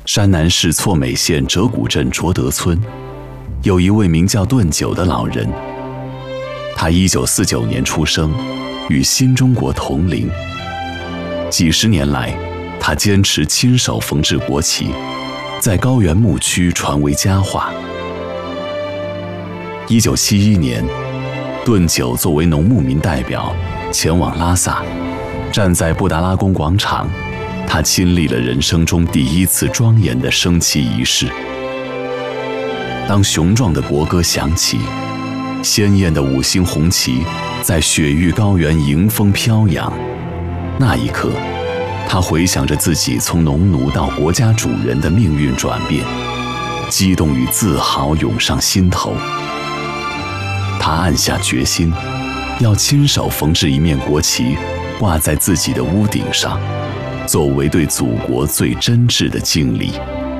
山南市错美县折谷镇卓德村，有一位名叫顿九的老人。他1949年出生，与新中国同龄。几十年来，他坚持亲手缝制国旗，在高原牧区传为佳话。1971年，顿九作为农牧民代表前往拉萨，站在布达拉宫广场，他亲历了人生中第一次庄严的升旗仪式。当雄壮的国歌响起，鲜艳的5星红旗在雪域高原迎风飘扬，那一刻，他回想着自己从农奴到国家主人的命运转变，激动与自豪涌上心头。他暗下决心，要亲手缝制一面国旗，挂在自己的屋顶上，作为对祖国最真挚的敬礼。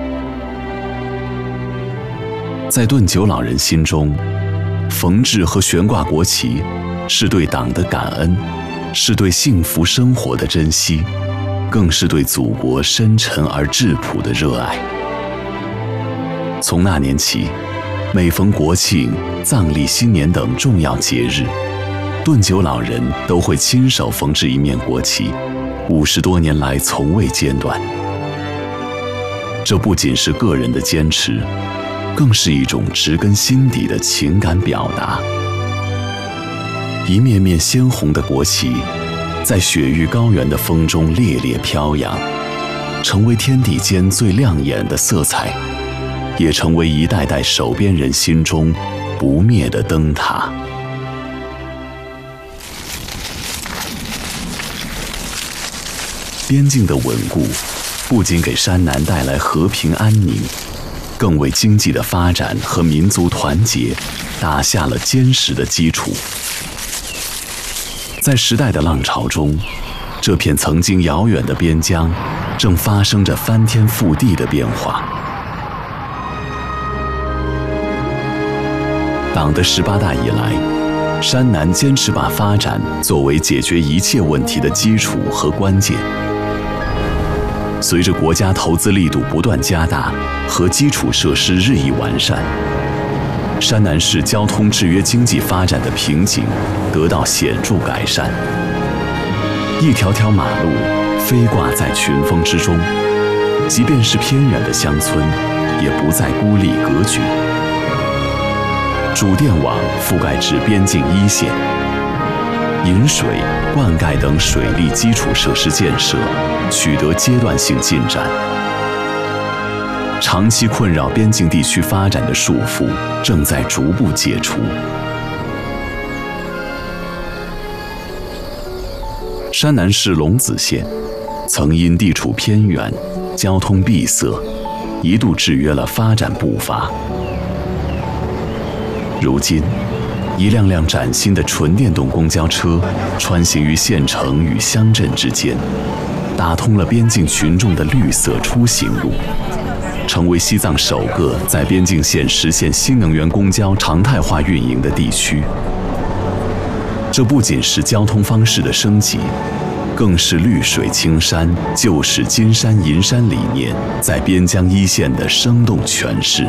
在顿九老人心中，缝制和悬挂国旗是对党的感恩，是对幸福生活的珍惜，更是对祖国深沉而质朴的热爱。从那年起，每逢国庆、藏历、新年等重要节日，顿九老人都会亲手缝制一面国旗，50多年来从未间断。这不仅是个人的坚持，更是一种植根心底的情感表达。一面面鲜红的国旗，在雪域高原的风中猎猎飘扬，成为天地间最亮眼的色彩，也成为一代代守边人心中不灭的灯塔。边境的稳固，不仅给山南带来和平安宁，更为经济的发展和民族团结打下了坚实的基础。在时代的浪潮中，这片曾经遥远的边疆正发生着翻天覆地的变化。党的18大以来，山南坚持把发展作为解决一切问题的基础和关键。随着国家投资力度不断加大和基础设施日益完善，山南市交通制约经济发展的瓶颈得到显著改善。一条条马路飞挂在群峰之中，即便是偏远的乡村，也不再孤立隔绝。主电网覆盖至边境一线，引水、灌溉等水利基础设施建设取得阶段性进展。长期困扰边境地区发展的束缚正在逐步解除。山南市龙子县曾因地处偏远、交通闭塞，一度制约了发展步伐。如今，一辆辆崭新的纯电动公交车穿行于县城与乡镇之间，打通了边境群众的绿色出行路，成为西藏首个在边境线实现新能源公交常态化运营的地区。这不仅是交通方式的升级，更是绿水青山、旧时金山银山理念在边疆一线的生动诠释。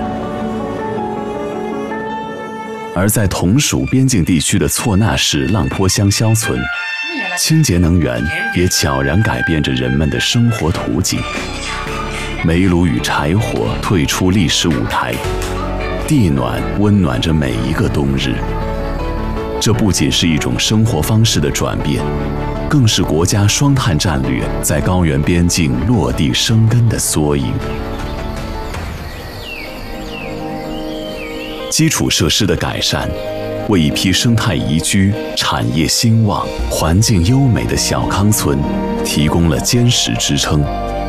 而在同属边境地区的错那市浪坡乡肖村，清洁能源也悄然改变着人们的生活途径。煤炉与柴火退出历史舞台，地暖温暖着每一个冬日。这不仅是一种生活方式的转变，更是国家双碳战略在高原边境落地生根的缩影。基础设施的改善，为一批生态宜居、产业兴旺、环境优美的小康村提供了坚实支撑。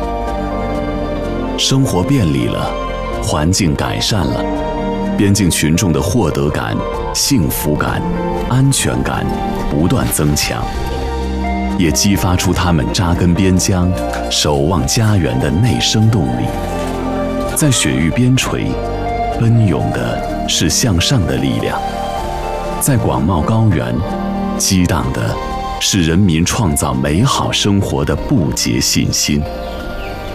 生活便利了，环境改善了，边境群众的获得感、幸福感、安全感不断增强，也激发出他们扎根边疆、守望家园的内生动力。在雪域边陲，奔涌的是向上的力量；在广袤高原，激荡的是人民创造美好生活的不竭信心。